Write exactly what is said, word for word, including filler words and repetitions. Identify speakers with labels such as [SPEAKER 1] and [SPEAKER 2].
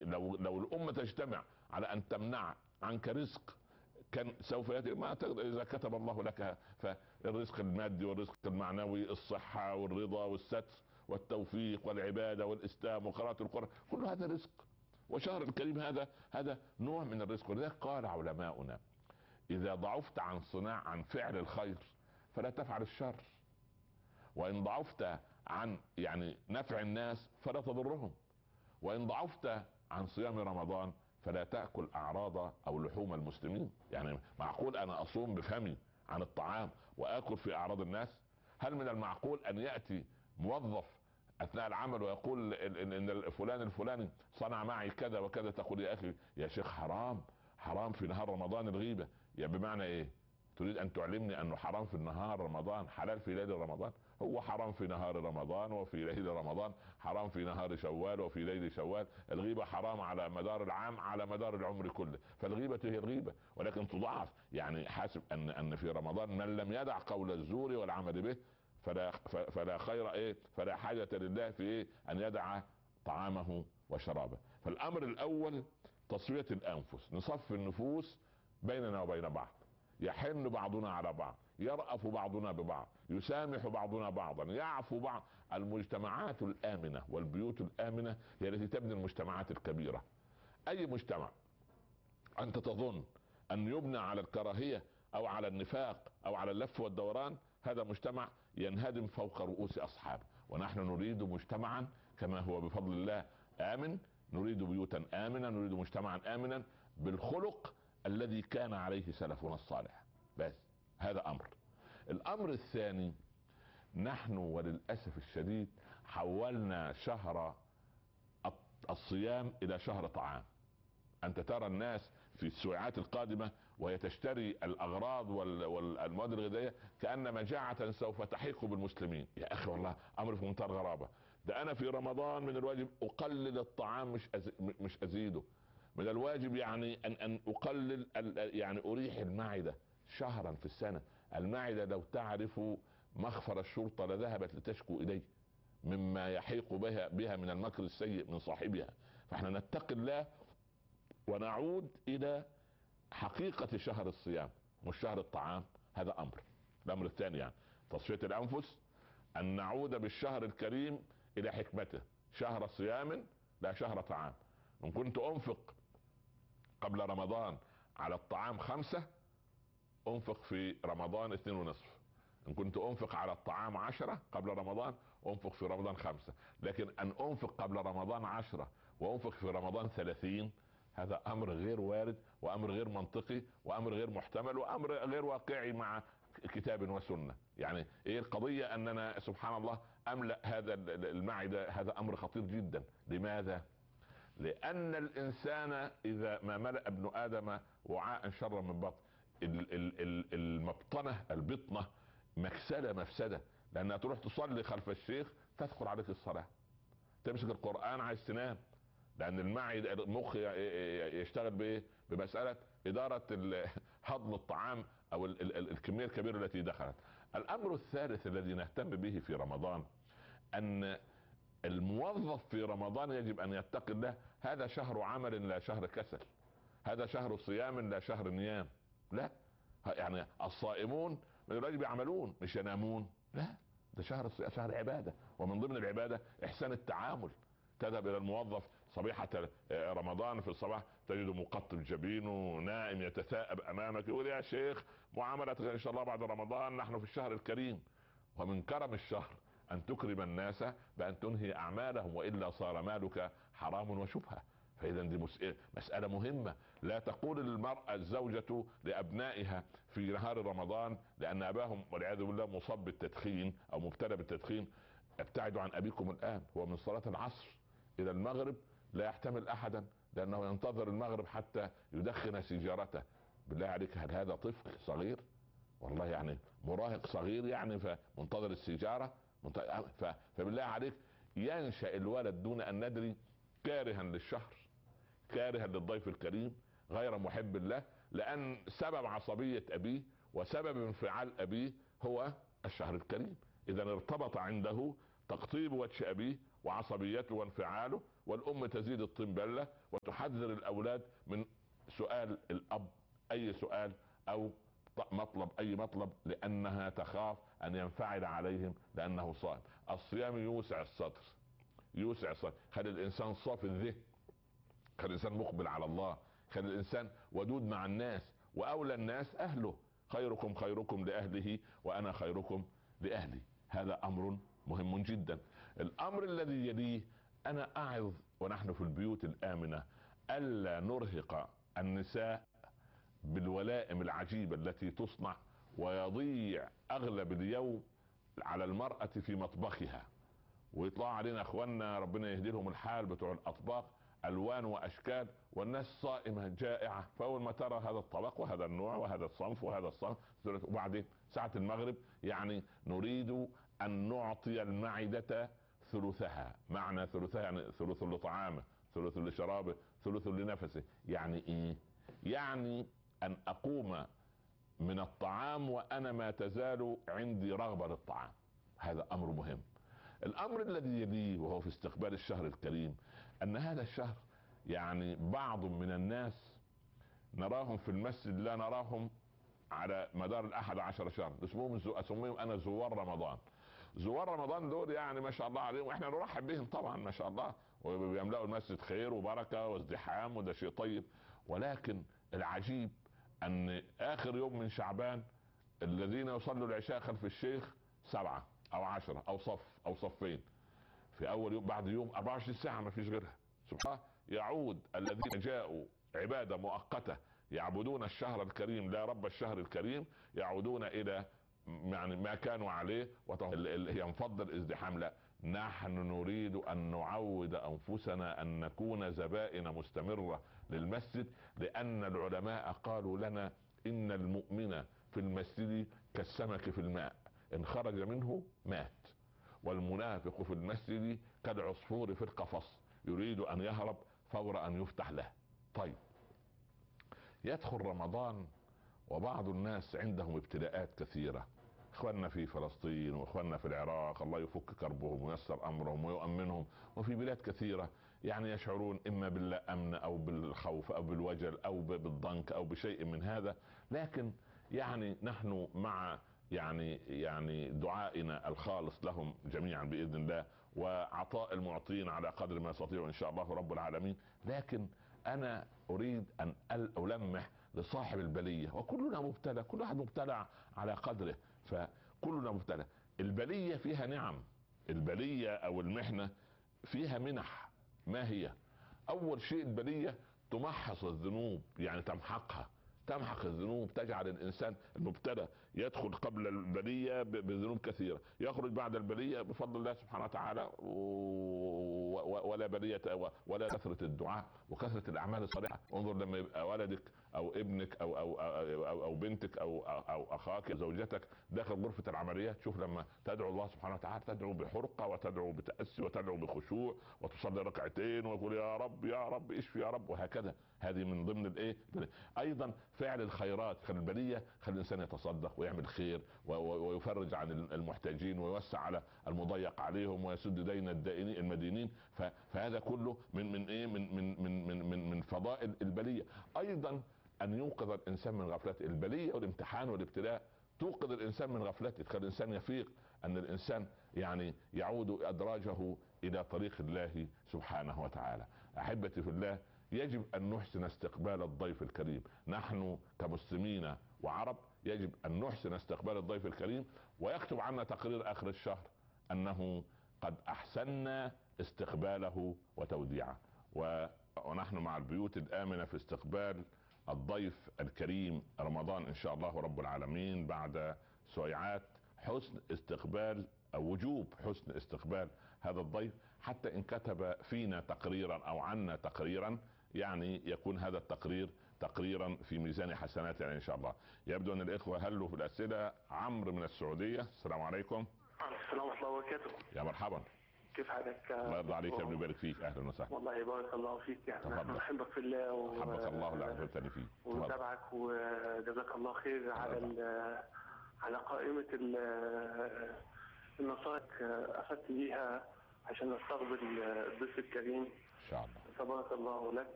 [SPEAKER 1] لو لو الامه تجتمع على ان تمنع عنك رزق كان سوف ياتي. ما تقدر اذا كتب الله لك، فالرزق المادي والرزق المعنوي، الصحه والرضا والستر والتوفيق والعباده والاسلام وقراءه القران، كل هذا رزق. وشهر الكريم هذا هذا نوع من الرزق. ولذلك قال علماؤنا: اذا ضعفت عن صناع عن فعل الخير فلا تفعل الشر، وان ضعفت عن يعني نفع الناس فلا تضرهم، وان ضعفت عن صيام رمضان فلا تأكل اعراض او لحوم المسلمين. يعني معقول انا اصوم بفمي عن الطعام واكل في اعراض الناس؟ هل من المعقول ان يأتي موظف اثناء العمل ويقول ان فلان الفلاني صنع معي كذا وكذا، تقول يا اخي يا شيخ حرام، حرام في نهار رمضان الغيبة. يعني بمعنى ايه؟ تريد ان تعلمني انه حرام في النهار رمضان حلال في ليل رمضان؟ هو حرام في نهار رمضان وفي ليل رمضان، حرام في نهار شوال وفي ليل شوال. الغيبة حرام على مدار العام، على مدار العمر كله. فالغيبة هي الغيبة، ولكن تضاعف. يعني حاسب ان ان في رمضان من لم يدع قول الزور والعمل به فلا فلا خير ايه فلا حاجة لله في ايه ان يدع طعامه وشرابه. فالامر الاول تصفية الانفس، نصفي النفوس بيننا وبين بعض، يحن بعضنا على بعض، يرأف بعضنا ببعض، يسامح بعضنا بعضا، يعفو بعض. المجتمعات الآمنة والبيوت الآمنة هي التي تبني المجتمعات الكبيرة. اي مجتمع انت تظن ان يبنى على الكراهية او على النفاق او على اللف والدوران، هذا مجتمع ينهدم فوق رؤوس اصحابه. ونحن نريد مجتمعا كما هو بفضل الله آمن، نريد بيوتا آمنة، نريد مجتمعا آمنا بالخلق الذي كان عليه سلفنا الصالح. بس هذا امر. الامر الثاني، نحن وللاسف الشديد حولنا شهر الصيام الى شهر طعام. انت ترى الناس في السويعات القادمة وهي تشتري الاغراض والمواد الغذائية كأن مجاعة سوف تحيق بالمسلمين. يا اخي والله امر في منتهى الغرابة. ده انا في رمضان من الواجب اقلل الطعام مش أز... مش ازيده. من الواجب يعني ان ان اقلل يعني اريح المعدة شهرا في السنة. المعدة لو تعرف مخفر الشرطة لذهبت لتشكو اليه مما يحيق بها بها من المكر السيء من صاحبها. فاحنا نتقي الله ونعود الى حقيقة شهر الصيام مش شهر الطعام. هذا امر. الامر الثاني يعني تصفية الانفس، ان نعود بالشهر الكريم الى حكمته، شهر صيام لا شهر طعام. ان كنت انفق قبل رمضان على الطعام خمسة، انفق في رمضان اثنين ونصف. ان كنت انفق على الطعام عشرة قبل رمضان، انفق في رمضان خمسة. لكن ان انفق قبل رمضان عشرة وانفق في رمضان ثلاثين، هذا امر غير وارد، وامر غير منطقي، وامر غير محتمل، وامر غير واقعي مع كتاب وسنة. يعني ايه القضية؟ اننا سبحان الله املأ هذا المعدة، هذا امر خطير جدا. لماذا؟ لان الانسان اذا ما ملأ ابن ادم وعاء شرا من بطن، المبطنة البطنة مكسلة مفسدة. لانها تروح تصلي خلف الشيخ تدخل عليك الصلاة، تمسك القرآن عايز تنام، لان المعي المخ يشتغل بايه؟ بمسألة ادارة هضم الطعام او الكمية الكبيرة التي دخلت. الامر الثالث الذي نهتم به في رمضان، ان الموظف في رمضان يجب ان يتقي الله. هذا شهر عمل لا شهر كسل، هذا شهر صيام لا شهر نيام. لا، يعني الصائمون من الواجب يعملون مش ينامون. لا، ده شهر شهر عبادة، ومن ضمن العبادة احسان التعامل. تذهب الى الموظف صبيحة رمضان في الصباح تجده مقطب جبينه نائم يتثاءب امامك، يقول يا شيخ معاملتك ان شاء الله بعد رمضان، نحن في الشهر الكريم. ومن كرم الشهر ان تكرم الناس بان تنهي اعمالهم، والا صار مالك حرام وشبهة. فاذا دي مسألة مهمة. لا تقول المرأة الزوجة لابنائها في نهار رمضان لان اباهم والعياذ بالله مصاب بالتدخين او مبتلى بالتدخين: ابتعدوا عن ابيكم الان، هو من صلاة العصر الى المغرب لا يحتمل احدا، لانه ينتظر المغرب حتى يدخن سيجارته. بالله عليك، هل هذا طفل صغير؟ والله يعني مراهق صغير يعني فمنتظر السيجارة. فبالله عليك ينشأ الولد دون ان ندري كارها للشهر، كارها للضيف الكريم، غير محب له، لان سبب عصبية ابيه وسبب انفعال ابيه هو الشهر الكريم. اذا ارتبط عنده تقطيب وجه ابيه وعصبيته وانفعاله، والام تزيد الطين بله وتحذر الاولاد من سؤال الاب اي سؤال او مطلب اي مطلب، لانها تخاف ان ينفعل عليهم لانه صائم. الصيام يوسع الصدر، يوسع الصدر، خلي الانسان صافي الذهن، خلي الانسان مقبل على الله، خلي الانسان ودود مع الناس، واولى الناس اهله، خيركم خيركم لاهله وانا خيركم لاهلي. هذا امر مهم جدا. الامر الذي يليه، انا اعظ ونحن في البيوت الامنه الا نرهق النساء بالولائم العجيبه التي تصنع، ويضيع اغلب اليوم على المراه في مطبخها، ويطلع علينا اخواننا ربنا يهدي لهم الحال بتوع الاطباق الوان واشكال، والناس صائمه جائعه، فاول ما ترى هذا الطبق وهذا النوع وهذا الصنف وهذا الصنف، وبعدين ساعه المغرب يعني نريد ان نعطي المعده ثلثها. معنى ثلثها يعني ثلث لطعامه، ثلث لشرابه، ثلث لنفسه. يعني ايه؟ يعني ان اقوم من الطعام وانا ما تزال عندي رغبه للطعام. هذا امر مهم. الامر الذي يليه وهو في استقبال الشهر الكريم، ان هذا الشهر يعني بعض من الناس نراهم في المسجد لا نراهم على مدار الاحد عشر شهر، اسمهم اسميهم انا زوار رمضان. زوار رمضان دول يعني ما شاء الله عليهم، واحنا نرحب بهم طبعا ما شاء الله، وبيملأوا المسجد خير وبركه وازدحام، وده شيء طيب. ولكن العجيب ان اخر يوم من شعبان الذين يصلوا العشاء خلف الشيخ سبعة او عشرة او صف او صفين، في اول يوم بعد يوم أربعة وعشرين ساعة ما فيش غيرها. سبحان الله. يعود الذين جاءوا عبادة مؤقتة يعبدون الشهر الكريم لا رب الشهر الكريم، يعودون الى يعني ما كانوا عليه وينفض الازدحام. لا، نحن نريد ان نعود انفسنا ان نكون زبائن مستمرة للمسجد، لان العلماء قالوا لنا ان المؤمن في المسجد كالسمك في الماء، ان خرج منه مات، والمنافق في المسجد كالعصفور في القفص يريد ان يهرب فور ان يفتح له. طيب، يدخل رمضان وبعض الناس عندهم ابتلاءات كثيرة، اخواننا في فلسطين واخواننا في العراق الله يفك كربهم وييسر امرهم ويؤمنهم، وفي بلاد كثيرة يعني يشعرون اما باللا امن او بالخوف او بالوجل او بالضنك او بشيء من هذا. لكن يعني نحن مع يعني يعني دعائنا الخالص لهم جميعا باذن الله، وعطاء المعطين على قدر ما يستطيع ان شاء الله رب العالمين. لكن انا اريد ان المح لصاحب البلية، وكلنا مبتلى، كل واحد مبتلى على قدره، فكلنا مبتلى. البلية فيها نعم، البلية او المحنة فيها منح. ما هي؟ اول شيء البلية تمحص الذنوب، يعني تمحقها، تمحق الذنوب، تجعل الانسان المبتلى يدخل قبل البلية بذنوب كثيرة، يخرج بعد البلية بفضل الله سبحانه وتعالى ولا بلية ولا كثرة الدعاء وكثرة الاعمال الصالحة. انظر لما يبقى ولدك او ابنك او او او, أو, أو بنتك او او اخاك زوجتك داخل غرفة العمليات، شوف لما تدعو الله سبحانه وتعالى، تدعو بحرقة وتدعو بتأسي وتدعو بخشوع وتصلي ركعتين وتقول يا رب يا رب اشفي يا رب، وهكذا. هذه من ضمن الايه. ايضا فعل الخيرات، خلي البلية خلي الانسان يتصدق ويعمل خير ويفرج عن المحتاجين ويوسع على المضيق عليهم ويسد دين الدائنين المدينين. فهذا كله من من ايه من من من من من فضائل البلية. ايضا ان يوقظ الانسان من غفلته. البلية والامتحان والابتلاء توقظ الانسان من غفلته، تخلي الانسان يفيق ان الانسان يعني يعود ادراجه الى طريق الله سبحانه وتعالى. احبتي في الله، يجب ان نحسن استقبال الضيف الكريم. نحن كمسلمين وعرب يجب ان نحسن استقبال الضيف الكريم. ويكتب عنا تقرير اخر الشهر انه قد احسننا استقباله وتوديعه. ونحن مع البيوت الامنة في استقبال الضيف الكريم رمضان ان شاء الله رب العالمين، بعد سويعات حسن استقبال او وجوب حسن استقبال هذا الضيف، حتى ان كتب فينا تقريرا او عنا تقريرا يعني يكون هذا التقرير تقريرا في ميزان حسناتنا يعني ان شاء الله. يبدو ان الاخوة هلوا في الاسئلة. عمرو من السعودية، السلام عليكم.
[SPEAKER 2] السلام ورحمة الله وبركاته.
[SPEAKER 1] يا مرحبا،
[SPEAKER 2] كيف حالك؟
[SPEAKER 1] الله يرضى عليك يا ابني، يبارك فيك، اهلا وسهلا.
[SPEAKER 2] والله يبارك الله فيك، يعني
[SPEAKER 1] تفضل.
[SPEAKER 2] نحبك في الله و...
[SPEAKER 1] حبك الله لا احببتني فيه.
[SPEAKER 2] ونتابعك وجزاك الله خير على ال... على قائمة ال... النصائح افدت بيها عشان استقبل الضيف الكريم.
[SPEAKER 1] ان شاء الله.
[SPEAKER 2] تبارك الله لك